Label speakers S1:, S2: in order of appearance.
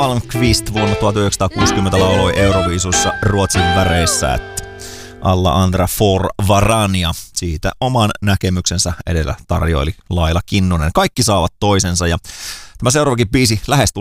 S1: Malmqvist vuonna 1960 lauloi Euroviisussa Ruotsin väreissä, että alla andra for varann, ja siitä oman näkemyksensä edellä tarjoili Laila Kinnunen. Kaikki saavat toisensa, ja tämä seuraavakin biisi lähestyy